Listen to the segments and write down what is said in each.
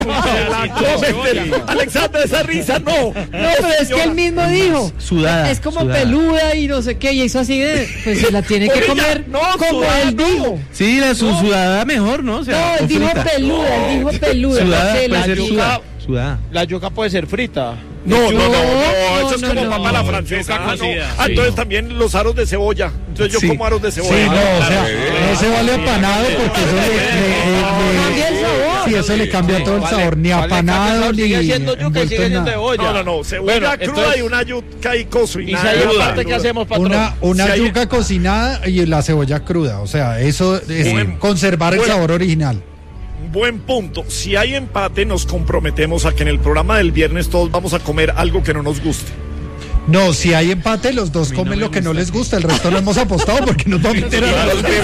Alexander, esa risa no. No, pero es que él mismo dijo. Sudada. Es como peluda y no sé qué, y hizo así de. Pues se la tiene que comer como él dijo. Sí, sudada mejor, ¿no? O sea, No, él dijo peluda. Sudada, no sé, puede ser yuca. sudada. La yuca puede ser frita. No, eso es como papa la francesa. Entonces también los aros de cebolla. Entonces yo como aros de cebolla. Sí, no, o sea, no se vale apanado porque eso le cambia todo el sabor, ni apanado ni sigue siendo yuca y sigue siendo cebolla. No, cebolla cruda y una yuca y cocinada. ¿Y si hay una parte que hacemos, patrón? Una yuca cocinada y la cebolla cruda, o sea, eso es conservar el sabor original. Buen punto. Si hay empate, nos comprometemos a que en el programa del viernes todos vamos a comer algo que no nos guste. No, si hay empate, los dos comen lo que no les gusta. El resto lo hemos apostado porque nos vamos a enterar.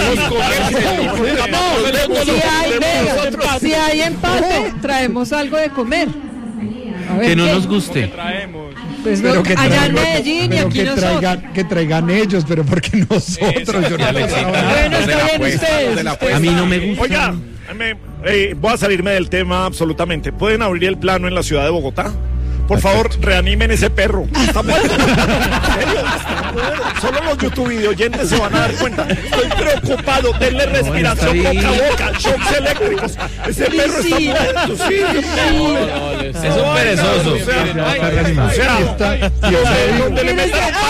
Si hay empate, traemos algo de comer. Que no nos guste. Pues no, allá en Medellín y aquí nosotros. Que traigan ellos, pero porque nosotros. Yo no bueno, está bien ustedes. A mí no me gusta. Oiga, voy a salirme del tema absolutamente. ¿Pueden abrir el plano en la ciudad de Bogotá? Por favor, reanimen ese perro. Está muerto. ¿En serio? Está muerto. Solo los YouTube videoyentes se van a dar cuenta. Estoy preocupado. Denle respiración boca a boca. Shocks eléctricos. Ese perro está muerto. Sí. Es un perezoso. O sea, ¿dónde le meten la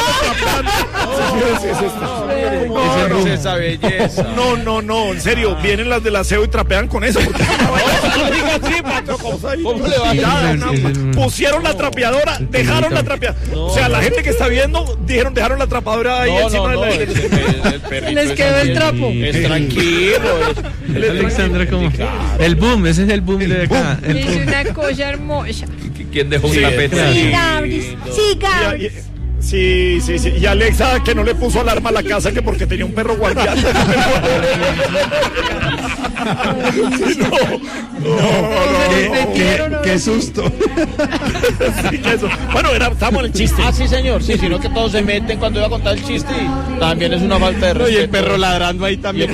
mano? Esa belleza. No. En serio, vienen las del aseo y trapean con eso. Pusieron la trapeadora, dejaron la trapeadora. O sea, la gente que está viendo, dejaron la trapeadora ahí encima de la les quedó el trapo. Es tranquilo. Alexandra, como el boom, ese es el boom de acá. Es una cosa hermosa. ¿Quién dejó un tapete? Sí, Gabris. Sí. Y Alexa, que no le puso alarma a la casa, que porque tenía un perro guardián. Qué susto. Bueno, estamos en el chiste. Sí, señor. Sí, sino que todos se meten cuando iba a contar el chiste y también es una falta de respeto. Y el perro ladrando ahí también.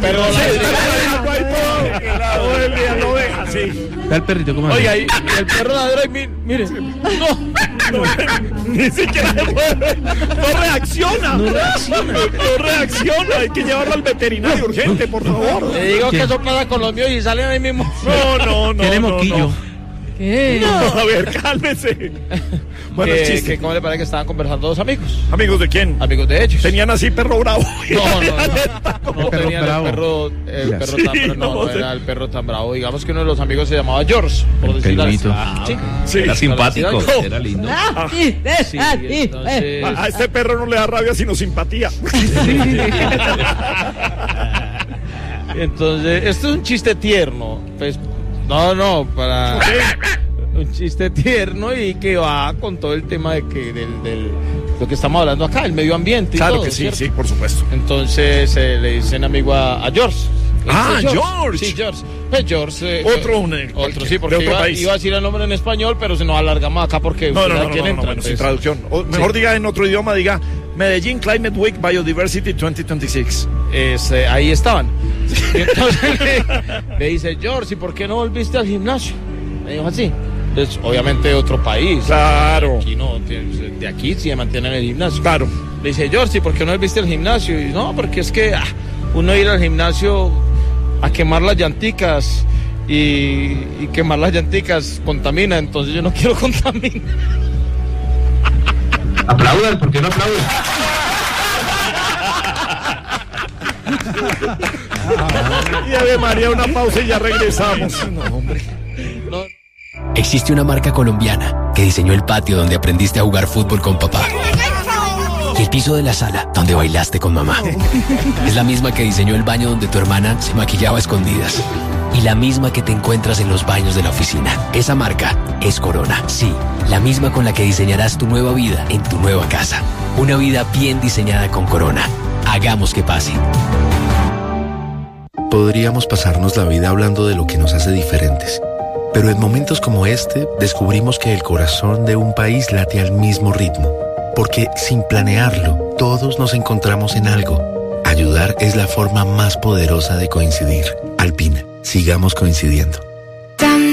Ve al perrito, ¿cómo? Oiga, y el perro ladra y mire. Ni siquiera no reacciona. Hay que llevarlo al veterinario urgente, por favor. Le digo que eso pasa con los míos y salen ahí mismo. No. Tiene moquillo. ¿Qué? No, a ver, cálmese. Bueno, chiste. ¿Cómo le parece que estaban conversando dos amigos? ¿Amigos de quién? Amigos de ellos. Tenían así perro bravo. No tenían el perro era el perro tan bravo. Digamos que uno de los amigos se llamaba George, por decirlo así. Sí. Era simpático, era lindo. A este perro no le da rabia sino simpatía. Entonces, esto es un chiste tierno. Pues, para un chiste tierno y que va con todo el tema de que del lo que estamos hablando acá, el medio ambiente y claro todo, que sí, ¿cierto? Sí, por supuesto. Entonces le dicen amigo a George. George. Sí, George. Pues George. Otro, sí, porque iba a decir el nombre en español, pero se nos alargamos acá porque no, sin traducción. Mejor diga en otro idioma, diga Medellín Climate Week Biodiversity 2026. Ahí estaban. Y entonces le dice, George, ¿y por qué no volviste al gimnasio? Me dijo así. Entonces, obviamente otro país. Claro. Aquí no, de aquí sí se mantiene en el gimnasio. Claro. Le dice, George, ¿y por qué no volviste al gimnasio? Y no, porque es que uno ir al gimnasio a quemar las llanticas y quemar las llanticas contamina, entonces yo no quiero contaminar. Aplaudan, ¿por qué no aplaudan? Y Ave María, una pausa y ya regresamos. No, hombre. Existe una marca colombiana que diseñó el patio donde aprendiste a jugar fútbol con papá. Y el piso de la sala donde bailaste con mamá. Es la misma que diseñó el baño donde tu hermana se maquillaba a escondidas. Y la misma que te encuentras en los baños de la oficina. Esa marca es Corona. Sí, la misma con la que diseñarás tu nueva vida en tu nueva casa. Una vida bien diseñada con Corona. Hagamos que pase. Podríamos pasarnos la vida hablando de lo que nos hace diferentes. Pero en momentos como este, descubrimos que el corazón de un país late al mismo ritmo. Porque sin planearlo, todos nos encontramos en algo. Ayudar es la forma más poderosa de coincidir. Alpina, sigamos coincidiendo.